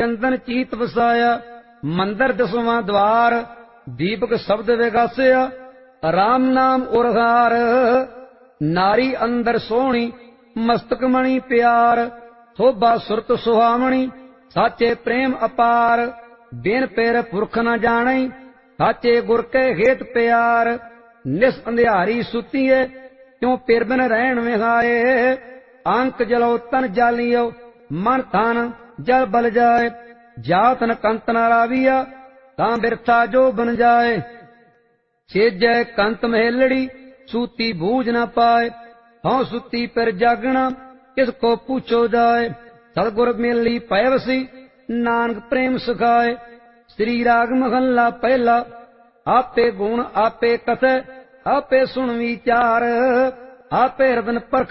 ਚੰਦਨ ਚੀਤ ਵਸਾਇਆ। ਮੰਦਰ 10ਵਾਂ ਦਵਾਰ, ਦੀਪਕ ਸ਼ਬਦ ਵਿਗਾਸਿਆ। ਰਾਮ ਨਾਮ ਉਰਹਾਰ, ਨਾਰੀ ਅੰਦਰ ਸੋਹਣੀ, ਮਸਤਕ ਮਣੀ ਪਿਆਰ। ਸੋਭਾ ਸੁਰਤ ਸੁਹਾਵਣੀ, ਸਾਚੇ ਪ੍ਰੇਮ ਅਪਾਰ। ਬਿਨ ਪੇਰ ਪੁਰਖ ਨ ਜਾਣੈ, ਸਾਚੇ ਗੁਰ ਕੇ ਹੇਤ ਪਿਆਰ। ਨਿਸ ਅੰਧਿਆਰੀ ਸੁਤੀਏ, ਕਿਉ ਪਿਰ ਬਿਨ ਰਹਿਣ ਵਿਹਾਏ। ਅੰਕ ਜਲੋ ਤਨ ਜਾਲੀਓ, ਮਨ ਤਨ ਜਲ ਬਲ ਜਾਏ। ਜਾਤ ਨ ਕੰਤ ਨ ਰਾਵੀਆ, ਤਾਂ ਬਿਰਥਾ ਜੋ ਬਨ ਜਾਏ। ਛੇਜੈ ਕੰਤ ਮਹੇਲੜੀ, ਸੂਤੀ ਬੂਝ ਨ ਪਾਏ। ਹਉ ਸੁਤੀ ਪਿਰ ਜਾਗਣਾ, ਕਿਸ ਕੋ ਪੁੱਛੋ ਜਾਏ। ਸਤਿਗੁਰ ਮਿਲੀ ਪੈ ਵਸੀ, ਨਾਨਕ ਪ੍ਰੇਮ ਸਿਖਾਏ। ਸ੍ਰੀ ਰਾਗ ਮਹੱਲਾ ਪਹਿਲਾ। ਆਪੇ ਗੁਣ ਆਪੇ ਕਥੈ, ਆਪੇ ਸੁਣ ਵਿਚਾਰ। ਆਪੇ ਰਤਨ ਪਰਖ